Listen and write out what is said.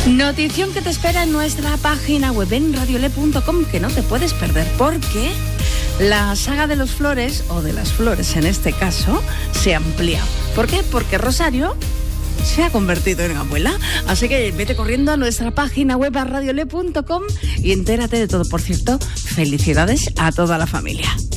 Notición que te espera en nuestra página web en radiole.com, que no te puedes perder, porque la saga de los Flores, o de las Flores en este caso, se amplía. ¿Por qué? Porque Rosario se ha convertido en abuela. Así que vete corriendo a nuestra página web a radiole.com y entérate de todo. Por cierto, felicidades a toda la familia.